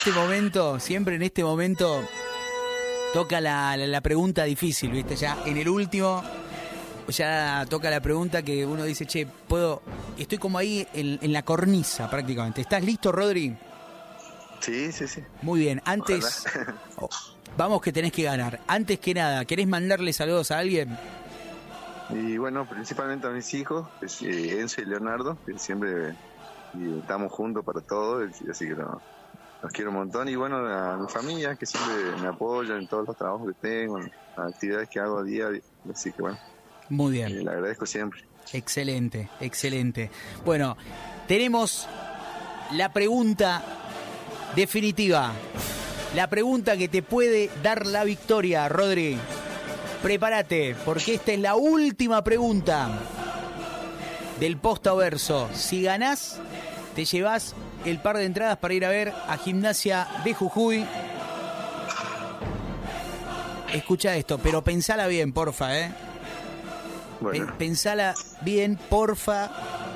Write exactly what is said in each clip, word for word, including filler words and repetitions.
este momento, siempre en este momento, toca la, la, la pregunta difícil, ¿viste? Ya en el último, ya toca la pregunta que uno dice, che, puedo... Estoy como ahí en, en la cornisa prácticamente. ¿Estás listo, Rodri? Sí, sí, sí. Muy bien, antes... Oh, vamos que tenés que ganar. Antes que nada, ¿querés mandarle saludos a alguien? Y bueno, principalmente a mis hijos, es, eh, Enzo y Leonardo, que siempre y estamos juntos para todo, así que no, los quiero un montón. Y bueno, a mi familia, que siempre me apoyan en todos los trabajos que tengo, en las actividades que hago a día, así que bueno. Muy bien. Eh, le agradezco siempre. Excelente, excelente. Bueno, tenemos la pregunta definitiva, la pregunta que te puede dar la victoria, Rodri. Prepárate, porque esta es la última pregunta del Posta o Verso. Si ganás, te llevas el par de entradas para ir a ver a Gimnasia de Jujuy. Escucha esto, pero pensala bien, porfa, ¿eh? Bueno. Pensala bien, porfa,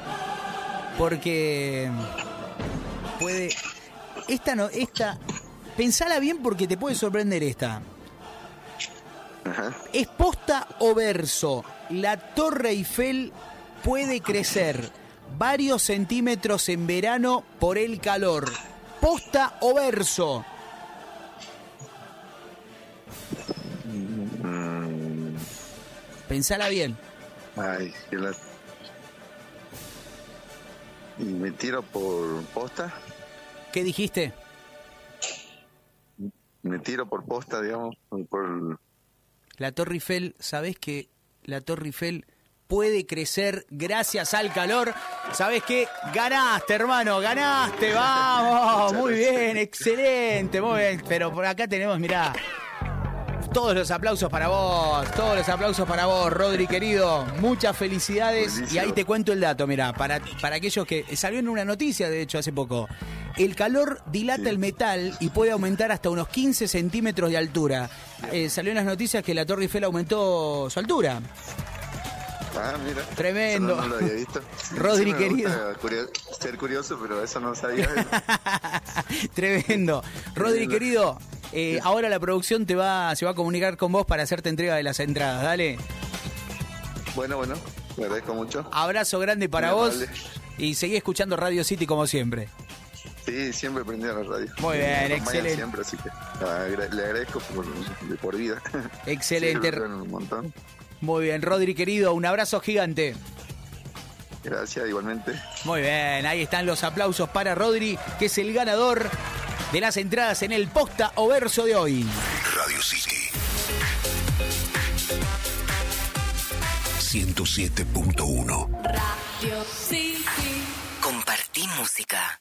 porque puede... Esta no, esta... Pensala bien porque te puede sorprender esta. Ajá. ¿Es posta o verso? La Torre Eiffel puede crecer varios centímetros en verano por el calor. ¿Posta o verso? Mm. Pensala bien. Ay, que la... ¿Me tiro por posta? ¿Qué dijiste? Me tiro por posta, digamos, por... La Torre Eiffel, ¿sabés que la Torre Eiffel puede crecer gracias al calor? ¿Sabés qué? Ganaste, hermano, ganaste, vamos, muy bien, excelente, muy bien. Pero por acá tenemos, mirá, todos los aplausos para vos, todos los aplausos para vos, Rodri, querido. Muchas felicidades. Buenísimo. Y ahí te cuento el dato, mirá, para, para aquellos que... Salió en una noticia, de hecho, hace poco. El calor dilata sí. el metal y puede aumentar hasta unos quince centímetros de altura. Eh, salió en las noticias que la Torre Eiffel aumentó su altura. Ah, mira. Tremendo. Eso no, no lo había visto. Rodri, sí, querido. Curio- ser curioso, pero eso no sabía. Tremendo. Rodri, querido, eh, ahora la producción te va, se va a comunicar con vos para hacerte entrega de las entradas. Dale. Bueno, bueno. Me agradezco mucho. Abrazo grande para Muy vos. amable. Y seguí escuchando Radio City como siempre. Sí, siempre prendí a la radio. Muy bien, Me excelente. Siempre, así que agra- le agradezco por, de por vida. Excelente. Sí, un montón. Muy bien, Rodri, querido, un abrazo gigante. Gracias, igualmente. Muy bien, ahí están los aplausos para Rodri, que es el ganador de las entradas en el Posta o Verso de hoy. Radio City ciento siete punto uno. Radio City. Compartí música.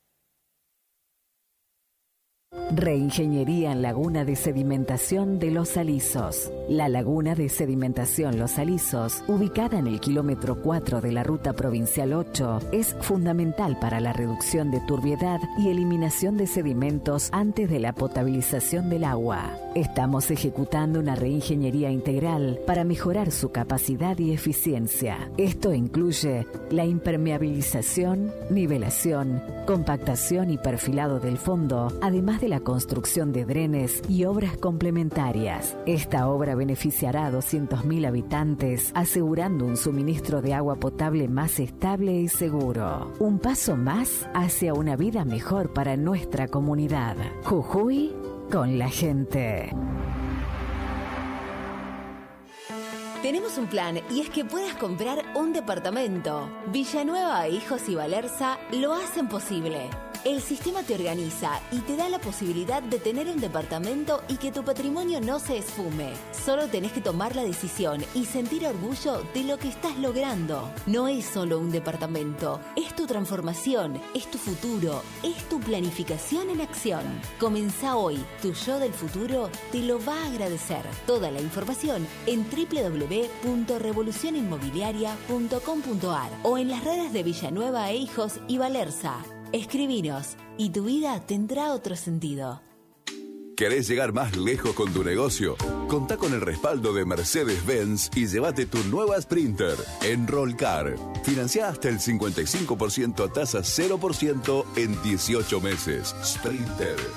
Reingeniería en Laguna de Sedimentación de Los Alisos. La Laguna de Sedimentación Los Alisos, ubicada en el kilómetro cuatro de la Ruta Provincial ocho, es fundamental para la reducción de turbiedad y eliminación de sedimentos antes de la potabilización del agua. Estamos ejecutando una reingeniería integral para mejorar su capacidad y eficiencia. Esto incluye la impermeabilización, nivelación, compactación y perfilado del fondo, además de la construcción de drenes y obras complementarias. Esta obra beneficiará a doscientos mil habitantes, asegurando un suministro de agua potable más estable y seguro. Un paso más hacia una vida mejor para nuestra comunidad. Jujuy con la gente. Tenemos un plan y es que puedas comprar un departamento. Villanueva e Hijos y Valerza lo hacen posible. El sistema te organiza y te da la posibilidad de tener un departamento y que tu patrimonio no se esfume. Solo tenés que tomar la decisión y sentir orgullo de lo que estás logrando. No es solo un departamento, es tu transformación, es tu futuro, es tu planificación en acción. Comenzá hoy, tu yo del futuro te lo va a agradecer. Toda la información en doble u doble u doble u punto revolución inmobiliaria punto com punto a r o en las redes de Villanueva e Hijos y Valerza. Escribinos y tu vida tendrá otro sentido. ¿Querés llegar más lejos con tu negocio? Contá con el respaldo de Mercedes-Benz y llévate tu nueva Sprinter en Rollcar. Financiá hasta el cincuenta y cinco por ciento a tasa cero por ciento en dieciocho meses. Sprinter,